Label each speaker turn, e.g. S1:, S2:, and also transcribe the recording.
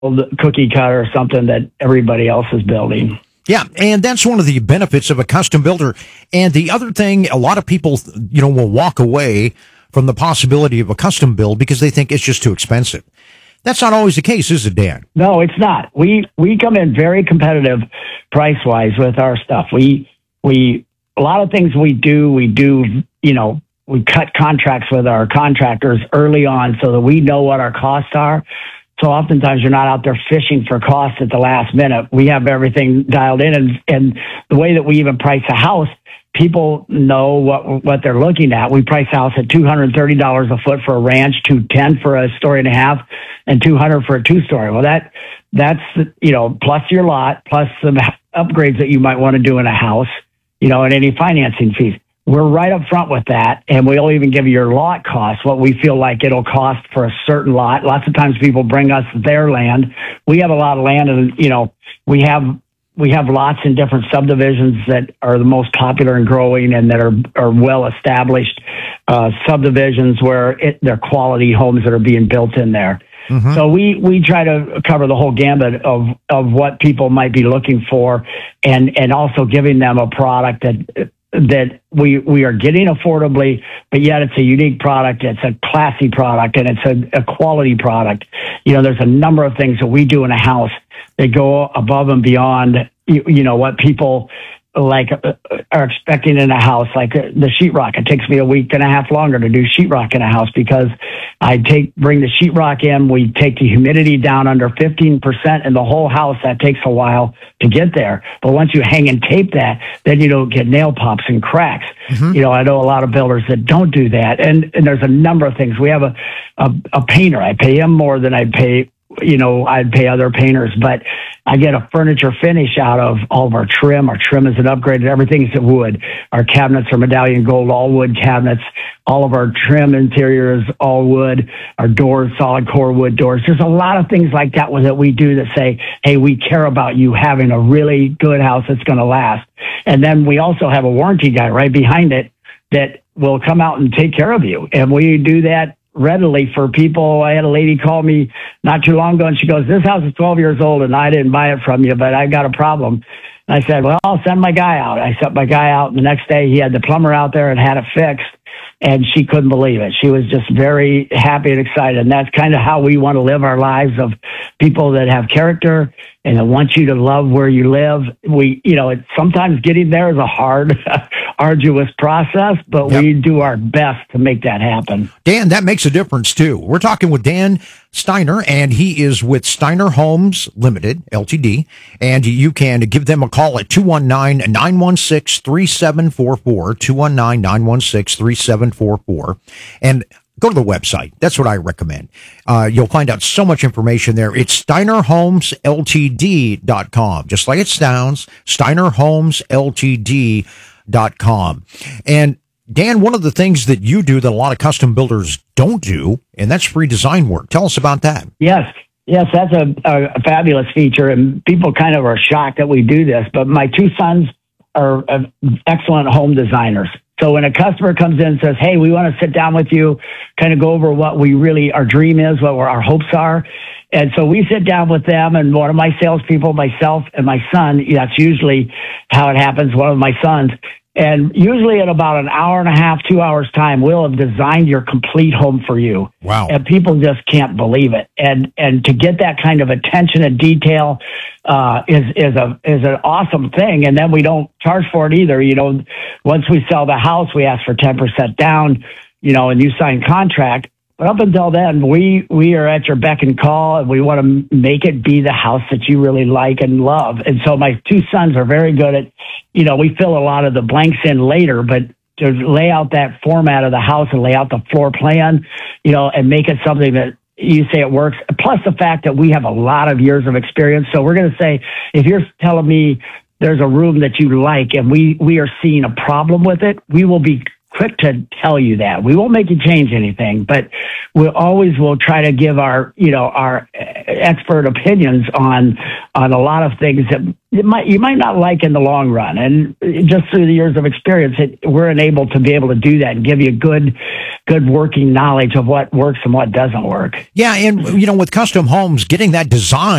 S1: cookie cutter or something that everybody else is building.
S2: Yeah, and that's one of the benefits of a custom builder. And the other thing, a lot of people, will walk away from the possibility of a custom build because they think it's just too expensive. That's not always the case, is it, Dan?
S1: No, it's not. We come in very competitive price-wise with our stuff. We a lot of things we do, we cut contracts with our contractors early on so that we know what our costs are. So oftentimes you're not out there fishing for costs at the last minute. We have everything dialed in, and the way that we even price a house, people know what they're looking at. We price a house at $230 a foot for a ranch, $210 for a story and a half, and $200 for a 2-story. Well, that's plus your lot, plus some upgrades that you might want to do in a house, and any financing fees. We're right up front with that, and we'll even give you your lot cost, what we feel like it'll cost for a certain lot. Lots of times people bring us their land. We have a lot of land, and we have lots in different subdivisions that are the most popular and growing, and that are well established subdivisions where they're quality homes that are being built in there. Mm-hmm. So we try to cover the whole gambit of what people might be looking for, and also giving them a product that we are getting affordably, but yet it's a unique product, it's a classy product, and it's a quality product. There's a number of things that we do in a house that go above and beyond, what people are expecting in a house, like the sheetrock. It takes me a week and a half longer to do sheetrock in a house because I bring the sheetrock in, we take the humidity down under 15% in the whole house. That takes a while to get there. But once you hang and tape that, then you don't get nail pops and cracks. Mm-hmm. I know a lot of builders that don't do that. And there's a number of things. We have a painter. I pay him more than I'd pay other painters, but I get a furniture finish out of all of our trim. Our trim is an upgrade. Everything's wood. Our cabinets are medallion gold, all wood cabinets. All of our trim interior is all wood. Our doors, solid core wood doors. There's a lot of things like that we do that say, hey, we care about you having a really good house that's going to last. And then we also have a warranty guy right behind it that will come out and take care of you. And we do that readily for people. I had a lady call me not too long ago, and she goes, this house is 12 years old and I didn't buy it from you, but I got a problem. And I said, well, I'll send my guy out. I sent my guy out, and the next day he had the plumber out there and had it fixed, and she couldn't believe it. She was just very happy and excited. And that's kind of how we want to live our lives, of people that have character and that want you to love where you live. Sometimes getting there is a hard, arduous process, but we do our best to make that happen.
S2: Dan, that makes a difference too. We're talking with Dan Steiner, and he is with Steiner Homes Limited, LTD, and you can give them a call at 219-916-3744, 219-916-3744, and go to the website. That's what I recommend. You'll find out so much information there. It's SteinerHomesLTD.com. Just like it sounds, SteinerHomesLTD.com. And Dan, one of the things that you do that a lot of custom builders don't do, and that's free design work. Tell us about that.
S1: Yes, that's a fabulous feature, and people kind of are shocked that we do this, but my two sons are excellent home designers. So when a customer comes in and says, hey, we want to sit down with you, kind of go over what our dream is, what our hopes are. And so we sit down with them, and one of my salespeople, myself and my son, that's usually how it happens, one of my sons. And usually in about an hour and a half, 2 hours time, we'll have designed your complete home for you.
S2: Wow.
S1: And people just can't believe it. And to get that kind of attention and detail is an awesome thing. And then we don't charge for it either. Once we sell the house, we ask for 10% down, and you sign contract. But up until then, we are at your beck and call, and we want to make it be the house that you really like and love. And so my two sons are very good at, we fill a lot of the blanks in later, but to lay out that format of the house and lay out the floor plan, and make it something that you say it works. Plus the fact that we have a lot of years of experience. So we're going to say, if you're telling me there's a room that you like and we are seeing a problem with it, we will be quick to tell you that. We won't make you change anything, but we always will try to give our expert opinions on a lot of things that you might not like in the long run. And just through the years of experience, we're enabled to be able to do that and give you good working knowledge of what works and what doesn't work.
S2: Yeah, and with custom homes, getting that design